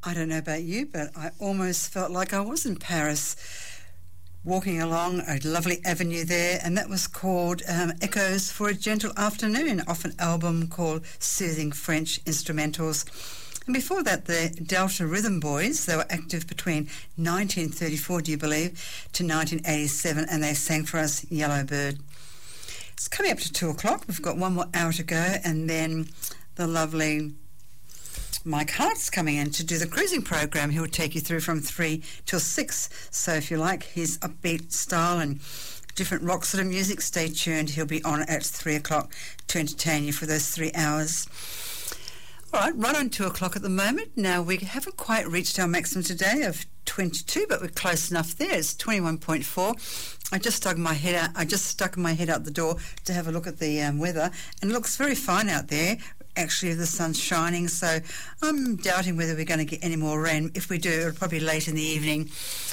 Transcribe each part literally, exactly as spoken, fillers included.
I don't know about you, but I almost felt like I was in Paris, walking along a lovely avenue there, and that was called um, Echoes for a Gentle Afternoon, off an album called Soothing French Instrumentals. And before that, the Delta Rhythm Boys, they were active between nineteen thirty-four, do you believe, to nineteen eighty-seven, and they sang for us Yellow Bird. It's coming up to two o'clock. We've got one more hour to go, and then the lovely Mike Hart's coming in to do the cruising program. He'll take you through from three till six. So if you like his upbeat style and different rock sort of music, stay tuned. He'll be on at three o'clock to entertain you for those three hours. All right, right on two o'clock at the moment. Now, we haven't quite reached our maximum today of twenty-two, but we're close enough there. It's twenty-one point four. I just stuck my head out. I just stuck my head out the door to have a look at the um, weather, and it looks very fine out there. Actually, the sun's shining, so I'm doubting whether we're going to get any more rain. If we do, it'll probably be late in the evening.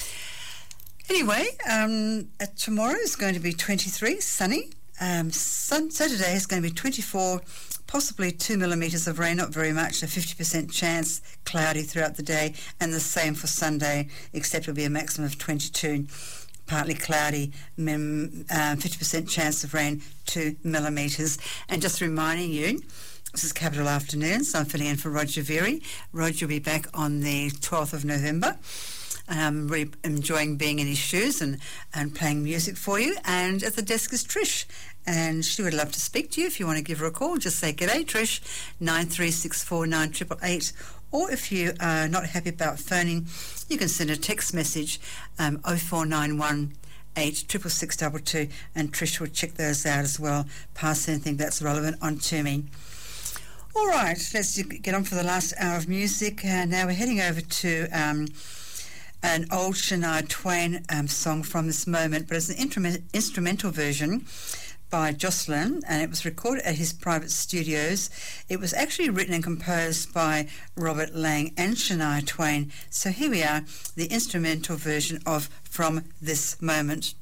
Anyway, um, uh, tomorrow is going to be twenty-three, sunny. Um, sun, Saturday is going to be twenty-four, possibly two millimetres of rain, not very much, a fifty percent chance, cloudy throughout the day, and the same for Sunday, except it'll be a maximum of twenty-two, partly cloudy, min, uh, fifty percent chance of rain, two millimetres. And just reminding you, this is Capital Afternoons. I'm filling in for Roger Veary. Roger will be back on the twelfth of November. I'm really enjoying being in his shoes and, and playing music for you. And at the desk is Trish, and she would love to speak to you. If you want to give her a call, just say, "G'day, Trish," nine three six four nine eight eight eight. Or if you are not happy about phoning, you can send a text message, um, oh four nine one eight six six six two two, and Trish will check those out as well. Pass anything that's relevant on to me. All right, let's get on for the last hour of music. Uh, now we're heading over to um, an old Shania Twain um, song from this moment, but it's an intrum- instrumental version by Jocelyn, and it was recorded at his private studios. It was actually written and composed by Robert Lang and Shania Twain. So here we are, the instrumental version of From This Moment.